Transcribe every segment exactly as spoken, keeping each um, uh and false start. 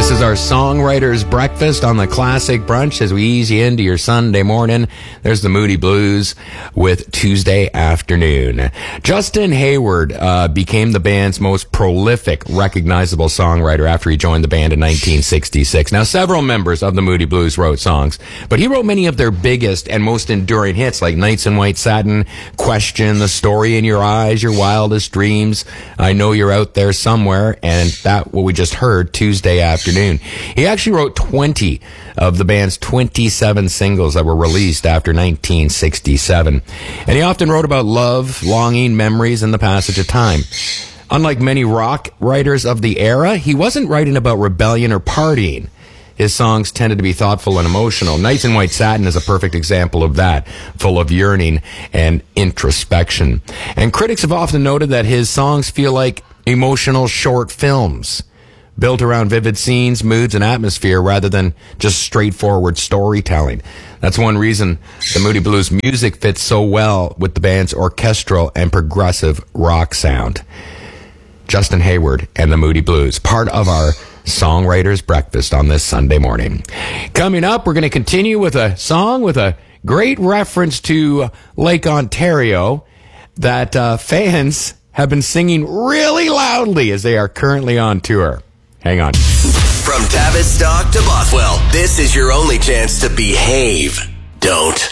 This is our Songwriters Breakfast on the Classic Brunch as we ease you into your Sunday morning. There's the Moody Blues with Tuesday Afternoon. Justin Hayward uh, became the band's most prolific, recognizable songwriter after he joined the band in nineteen sixty-six. Now, several members of the Moody Blues wrote songs, but he wrote many of their biggest and most enduring hits like Nights in White Satin, Question, The Story in Your Eyes, Your Wildest Dreams, I Know You're Out There Somewhere, and that, what we just heard, Tuesday Afternoon. He actually wrote twenty of the band's twenty-seven singles that were released after nineteen sixty-seven. And he often wrote about love, longing, memories, and the passage of time. Unlike many rock writers of the era, he wasn't writing about rebellion or partying. His songs tended to be thoughtful and emotional. Nights in White Satin is a perfect example of that, full of yearning and introspection. And critics have often noted that his songs feel like emotional short films, built around vivid scenes, moods, and atmosphere rather than just straightforward storytelling. That's one reason the Moody Blues music fits so well with the band's orchestral and progressive rock sound. Justin Hayward and the Moody Blues, part of our Songwriters Breakfast on this Sunday morning. Coming up, we're going to continue with a song with a great reference to Lake Ontario that uh, fans have been singing really loudly as they are currently on tour. Hang on. From Tavistock to Bothwell, this is your only chance to behave. Don't.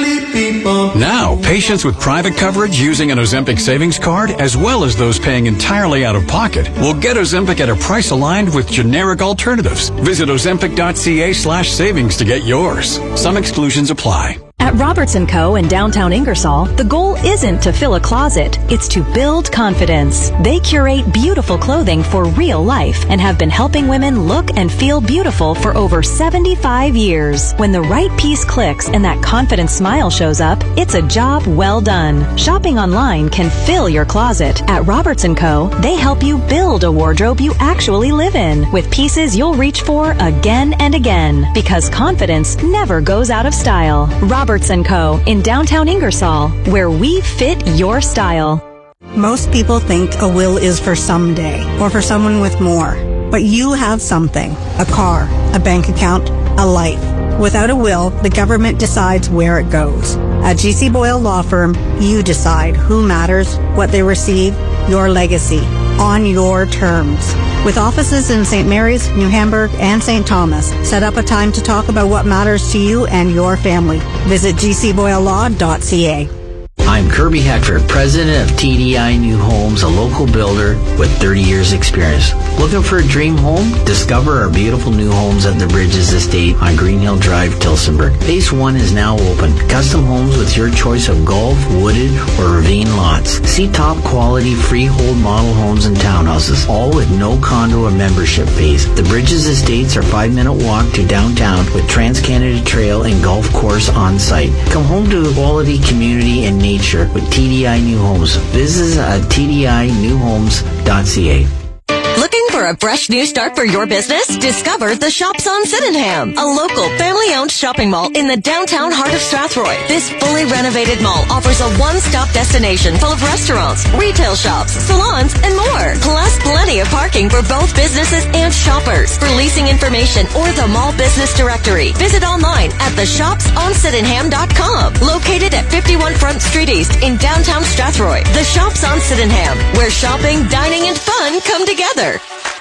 Now, patients with private coverage using an Ozempic savings card, as well as those paying entirely out of pocket, will get Ozempic at a price aligned with generic alternatives. Visit ozempic.ca slash savings to get yours. Some exclusions apply. At Roberts and Co. in downtown Ingersoll, the goal isn't to fill a closet, it's to build confidence. They curate beautiful clothing for real life and have been helping women look and feel beautiful for over seventy-five years. When the right piece clicks and that confident smile shows up, it's a job well done. Shopping online can fill your closet. At Roberts and Co., they help you build a wardrobe you actually live in, with pieces you'll reach for again and again, because confidence never goes out of style. Roberts and Co. in downtown Ingersoll, where we fit your style. Most people think a will is for someday or for someone with more. But you have something. A car, a bank account, a life. Without a will, the government decides where it goes. At G C Boyle Law Firm, you decide who matters, what they receive, your legacy, on your terms. With offices in Saint Mary's, New Hamburg, and Saint Thomas, set up a time to talk about what matters to you and your family. Visit g c boyle law dot c a. I'm Kirby Heckford, president of T D I New Homes, a local builder with thirty years experience. Looking for a dream home? Discover our beautiful new homes at the Bridges Estate on Green Hill Drive, Tillsonburg. Phase one is now open. Custom homes with your choice of golf, wooded, or ravine lots. See top quality freehold model homes and townhouses, all with no condo or membership fees. The Bridges Estates are five minute walk to downtown with Trans-Canada Trail and golf course on site. Come home to a quality community and nature with T D I New Homes. Visit us at t d i new homes dot c a. Looking for a fresh new start for your business? Discover the Shops on Sydenham, a local family-owned shopping mall in the downtown heart of Strathroy. This fully renovated mall offers a one-stop destination full of restaurants, retail shops, salons, and more. Plus, plenty of parking for both businesses and shoppers. For leasing information or the mall business directory, visit online at the shops on sydenham dot com. Located at fifty-one Front Street East in downtown Strathroy. The Shops on Sydenham, where shopping, dining, and fun come together.